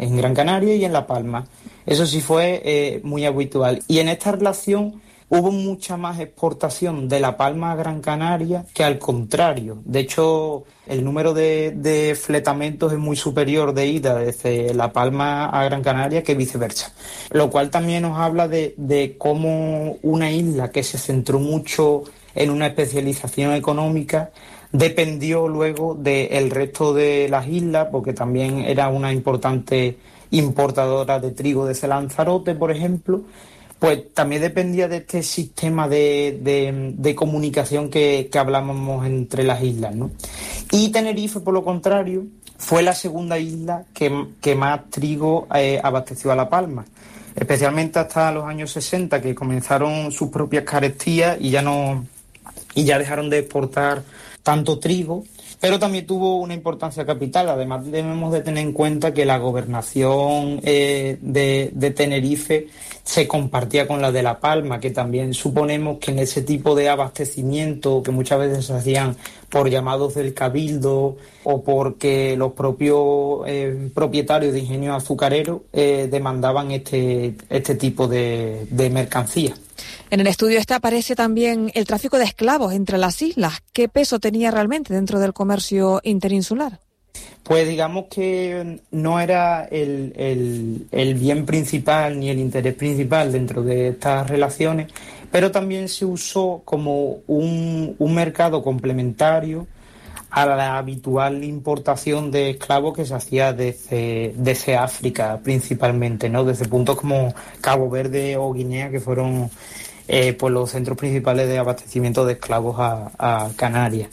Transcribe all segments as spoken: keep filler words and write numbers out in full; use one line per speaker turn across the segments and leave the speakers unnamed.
en Gran Canaria y en La Palma. Eso sí fue eh, muy habitual. Y en esta relación hubo mucha más exportación de La Palma a Gran Canaria que al contrario. De hecho, el número de, de fletamentos es muy superior de ida desde La Palma a Gran Canaria que viceversa. Lo cual también nos habla de, de cómo una isla que se centró mucho en una especialización económica dependió luego del resto de las islas, porque también era una importante importadora de trigo desde Lanzarote, por ejemplo. Pues también dependía de este sistema de, de, de comunicación que, que hablábamos entre las islas, ¿no? Y Tenerife, por lo contrario, fue la segunda isla que, que más trigo eh, abasteció a La Palma, especialmente hasta los años sesenta, que comenzaron sus propias carestías y ya no y ya dejaron de exportar tanto trigo, pero también tuvo una importancia capital. Además, debemos de tener en cuenta que la gobernación eh, de, de Tenerife se compartía con la de La Palma, que también suponemos que en ese tipo de abastecimiento que muchas veces se hacían por llamados del cabildo o porque los propios eh, propietarios de ingenios azucareros eh, demandaban este, este tipo de, de mercancía.
En el estudio este aparece también el tráfico de esclavos entre las islas. ¿Qué peso tenía realmente dentro del comercio interinsular?
Pues digamos que no era el, el, el bien principal ni el interés principal dentro de estas relaciones, pero también se usó como un, un mercado complementario a la habitual importación de esclavos que se hacía desde, desde África principalmente, ¿no? Desde puntos como Cabo Verde o Guinea, que fueron eh, pues los centros principales de abastecimiento de esclavos a, a Canarias.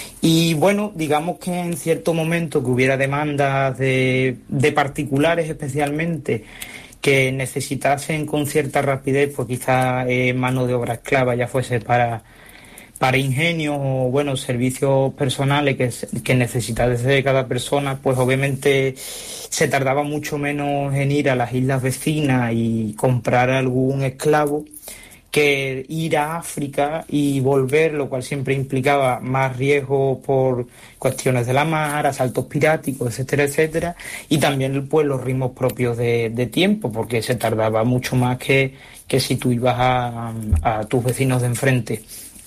Y bueno, digamos que en cierto momento que hubiera demandas de, de particulares especialmente que necesitasen con cierta rapidez, pues quizás eh, mano de obra esclava, ya fuese para, para ingenios o bueno, servicios personales que, que necesitase cada persona, pues obviamente se tardaba mucho menos en ir a las islas vecinas y comprar algún esclavo que ir a África y volver, lo cual siempre implicaba más riesgo por cuestiones de la mar, asaltos piráticos, etcétera, etcétera, y también pues los ritmos propios de, de tiempo, porque se tardaba mucho más que, que si tú ibas a, a tus vecinos de enfrente.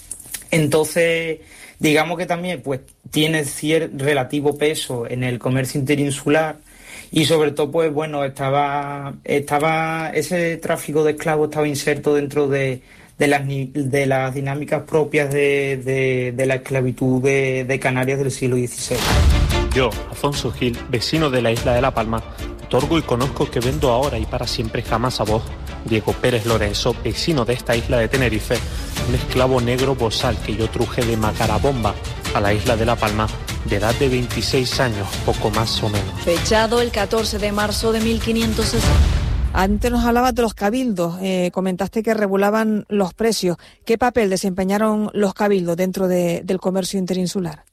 Entonces, digamos que también pues tiene cierto relativo peso en el comercio interinsular. Y sobre todo, pues bueno, estaba estaba ese tráfico de esclavos estaba inserto dentro de, de, las, de las dinámicas propias de, de, de la esclavitud de, de Canarias del siglo dieciséis.
Yo, Afonso Gil, vecino de la isla de La Palma, otorgo y conozco que vendo ahora y para siempre jamás a vos, Diego Pérez Lorenzo, vecino de esta isla de Tenerife, un esclavo negro bozal que yo truje de Macarabomba a la isla de La Palma, de edad de veintiséis años, poco más o menos.
Fechado el catorce de marzo de mil quinientos sesenta. Antes nos hablabas de los cabildos, eh, comentaste que regulaban los precios. ¿Qué papel desempeñaron los cabildos dentro de, del comercio interinsular?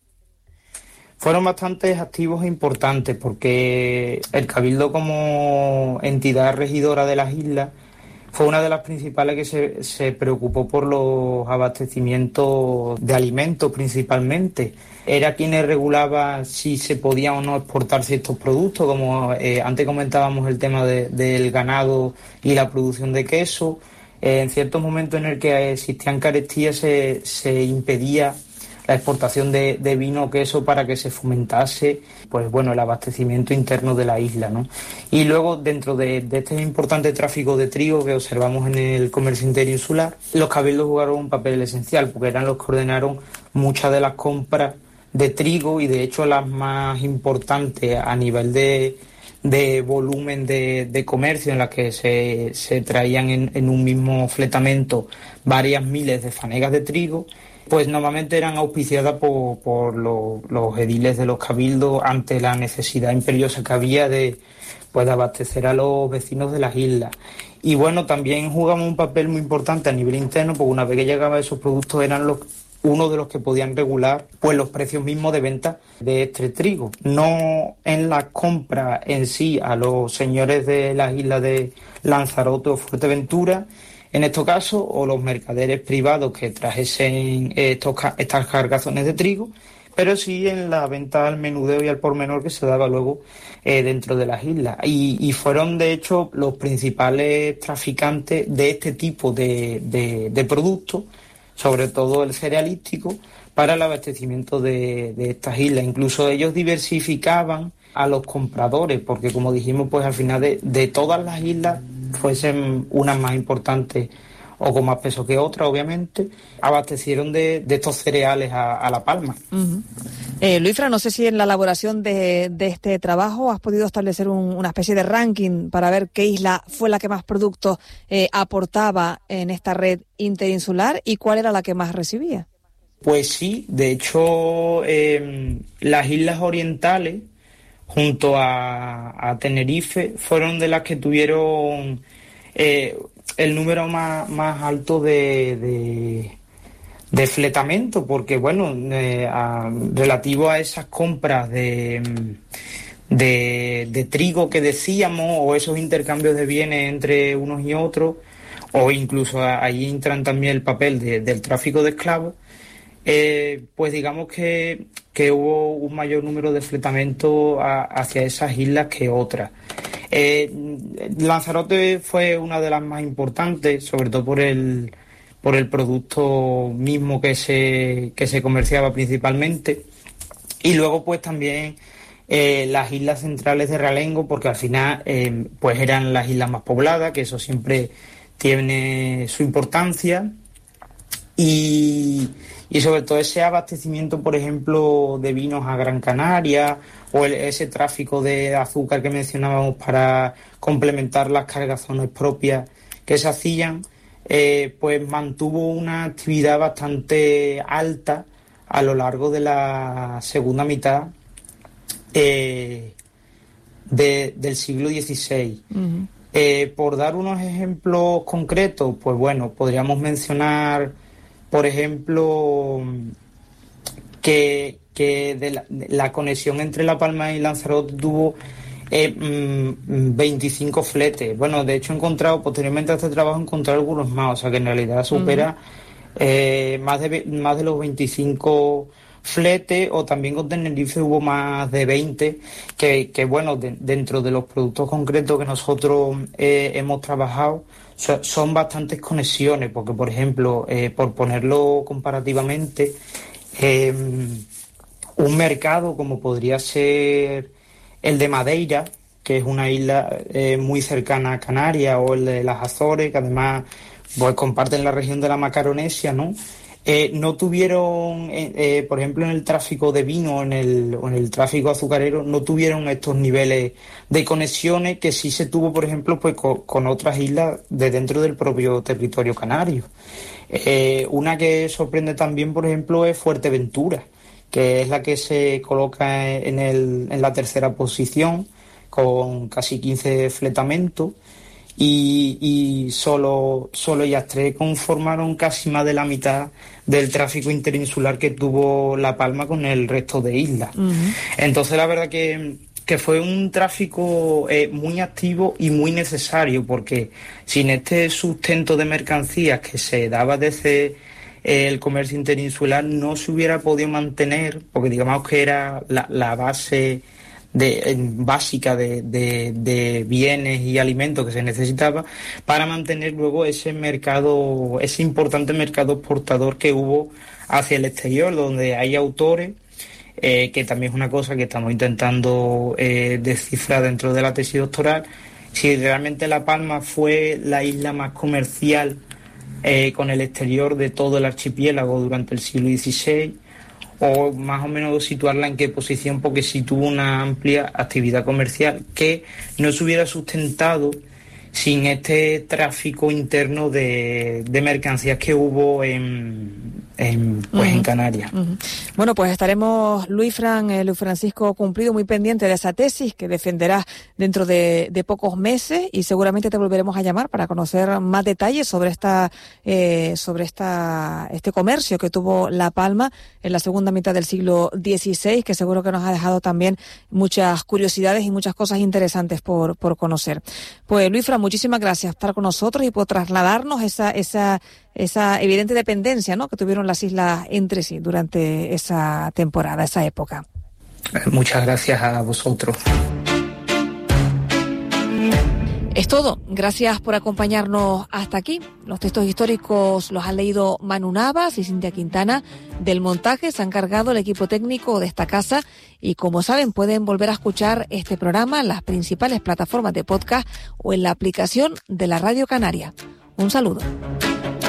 Fueron bastante activos e importantes porque el cabildo como entidad regidora de las islas fue una de las principales que se, se preocupó por los abastecimientos de alimentos principalmente. Era quienes regulaban si se podían o no exportar ciertos productos, como eh, antes comentábamos el tema de, del ganado y la producción de queso. Eh, en ciertos momentos en el que existían carestías se, se impedía la exportación de, de vino o queso para que se fomentase pues bueno el abastecimiento interno de la isla, ¿no? Y luego dentro de, de este importante tráfico de trigo que observamos en el comercio interinsular, los cabildos jugaron un papel esencial porque eran los que ordenaron muchas de las compras de trigo y de hecho las más importantes a nivel de, de volumen de, de comercio, en las que se, se traían en, en un mismo fletamento varias miles de fanegas de trigo. Pues normalmente eran auspiciadas por, por los, los ediles de los cabildos ante la necesidad imperiosa que había de, pues, de abastecer a los vecinos de las islas. Y bueno, también jugamos un papel muy importante a nivel interno, porque una vez que llegaban esos productos eran los uno de los que podían regular pues los precios mismos de venta de este trigo. No en la compra en sí a los señores de las islas de Lanzarote o Fuerteventura, en estos casos, o los mercaderes privados que trajesen estos, estas cargazones de trigo, pero sí en la venta al menudeo y al por menor que se daba luego eh, dentro de las islas. Y, y fueron, de hecho, los principales traficantes de este tipo de, de, de productos, sobre todo el cerealístico, para el abastecimiento de, de estas islas. Incluso ellos diversificaban a los compradores, porque como dijimos, pues al final de, de todas las islas, fuesen unas más importantes o con más peso que otras, obviamente, abastecieron de, de estos cereales a, a La Palma.
Uh-huh. Eh, Luisfran, no sé si en la elaboración de, de este trabajo has podido establecer un, una especie de ranking para ver qué isla fue la que más productos eh, aportaba en esta red interinsular y cuál era la que más recibía.
Pues sí, de hecho, eh, las islas orientales, junto a, a Tenerife, fueron de las que tuvieron eh, el número más, más alto de, de, de fletamento, porque bueno, eh, a, relativo a esas compras de, de, de trigo que decíamos, o esos intercambios de bienes entre unos y otros, o incluso ahí entran también el papel de, del tráfico de esclavos, eh, pues digamos que, que hubo un mayor número de fletamento a, hacia esas islas que otras. Eh, Lanzarote fue una de las más importantes, sobre todo por el por el producto mismo que se que se comerciaba principalmente, y luego pues también eh, las islas centrales de Realengo, porque al final eh, pues eran las islas más pobladas, que eso siempre tiene su importancia, y y sobre todo ese abastecimiento, por ejemplo, de vinos a Gran Canaria, o el, ese tráfico de azúcar que mencionábamos para complementar las cargazones propias que se hacían, eh, pues mantuvo una actividad bastante alta a lo largo de la segunda mitad eh, de, del siglo dieciséis. Uh-huh. Eh, por dar unos ejemplos concretos, pues bueno, podríamos mencionar, por ejemplo, que, que de la, de la conexión entre La Palma y Lanzarote tuvo eh, mmm, veinticinco fletes. Bueno, de hecho he encontrado, posteriormente a este trabajo, he encontrado algunos más, o sea que en realidad supera uh-huh. eh, más, de, más de los veinticinco fletes, o también con Tenerife hubo más de veinte, que, que bueno, de, dentro de los productos concretos que nosotros eh, hemos trabajado, son bastantes conexiones, porque por ejemplo, eh, por ponerlo comparativamente, eh, un mercado como podría ser el de Madeira, que es una isla eh, muy cercana a Canarias, o el de las Azores, que además pues comparten la región de la Macaronesia, ¿no? Eh, no tuvieron, eh, eh, por ejemplo, en el tráfico de vino en el, o en el tráfico azucarero, no tuvieron estos niveles de conexiones que sí se tuvo, por ejemplo, pues con, con otras islas de dentro del propio territorio canario. Eh, una que sorprende también, por ejemplo, es Fuerteventura, que es la que se coloca en, el, en la tercera posición, con casi quince fletamentos. Y, y solo, solo ellas tres conformaron casi más de la mitad del tráfico interinsular que tuvo La Palma con el resto de islas. Uh-huh. Entonces la verdad que, que fue un tráfico eh, muy activo y muy necesario, porque sin este sustento de mercancías que se daba desde eh, el comercio interinsular no se hubiera podido mantener, porque digamos que era la, la base De, básica de, de, de bienes y alimentos que se necesitaba para mantener luego ese mercado, ese importante mercado exportador que hubo hacia el exterior, donde hay autores, eh, que también es una cosa que estamos intentando eh, descifrar dentro de la tesis doctoral, si realmente La Palma fue la isla más comercial eh, con el exterior de todo el archipiélago durante el siglo dieciséis, o más o menos situarla en qué posición, porque sí tuvo una amplia actividad comercial que no se hubiera sustentado sin este tráfico interno de, de mercancías que hubo en, en, pues uh-huh. en Canarias.
Uh-huh. Bueno, pues estaremos, Luisfran, eh, Luis Francisco Cumplido, muy pendiente de esa tesis que defenderás dentro de, de pocos meses, y seguramente te volveremos a llamar para conocer más detalles sobre esta eh, sobre esta este comercio que tuvo La Palma en la segunda mitad del siglo dieciséis, que seguro que nos ha dejado también muchas curiosidades y muchas cosas interesantes por, por conocer. Pues Luisfran, muchísimas gracias por estar con nosotros y por trasladarnos esa esa esa evidente dependencia, ¿no?, que tuvieron las islas entre sí durante esa temporada, esa época.
Muchas gracias a vosotros.
Es todo. Gracias por acompañarnos hasta aquí. Los textos históricos los han leído Manu Navas y Cintia Quintana. Del montaje se ha encargado el equipo técnico de esta casa y, como saben, pueden volver a escuchar este programa en las principales plataformas de podcast o en la aplicación de la Radio Canaria. Un saludo.